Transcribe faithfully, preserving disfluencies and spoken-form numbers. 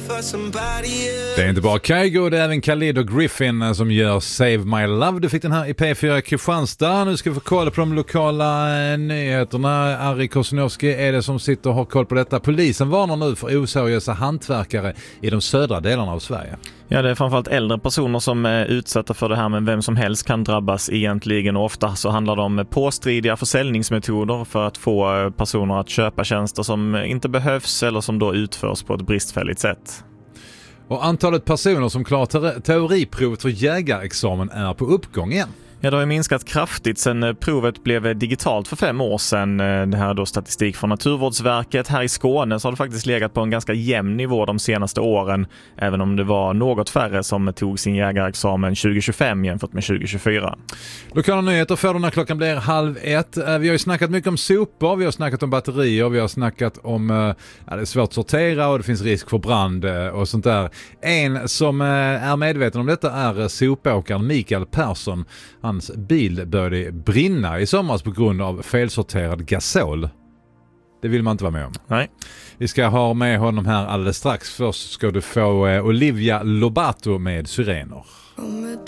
Det är inte bara Kygo, det är även Khalid och Griffin som gör Save My Love. Du fick den här i P fyra Kristianstad. Nu ska vi få kolla på de lokala nyheterna. Ari Kosnowski är det som sitter och har koll på detta. Polisen varnar nu för oseriösa hantverkare i de södra delarna av Sverige. Ja, det är framförallt äldre personer som är utsatta för det här, men vem som helst kan drabbas egentligen, och ofta så handlar det om påstridiga försäljningsmetoder för att få personer att köpa tjänster som inte behövs eller som då utförs på ett bristfälligt sätt. Och antalet personer som klarar te- teoriprovet för jägarexamen är på uppgång igen. Ja, det har minskat kraftigt sedan provet blev digitalt för fem år sedan. Det här är då statistik från Naturvårdsverket. Här i Skåne så har det faktiskt legat på en ganska jämn nivå de senaste åren, även om det var något färre som tog sin jägarexamen tjugo tjugofem jämfört med tjugo tjugofyra. Lokala nyheter för när klockan blir halv ett. Vi har ju snackat mycket om sopor, vi har snackat om batterier, vi har snackat om ja, det är svårt att sortera och det finns risk för brand och sånt där. En som är medveten om detta är sopåkaren Mikael Persson. Hans bil började brinna i somras på grund av felsorterad gasol. Det vill man inte vara med om. Nej. Vi ska ha med honom här alldeles strax. Först ska du få Olivia Lobato med Syrener. Om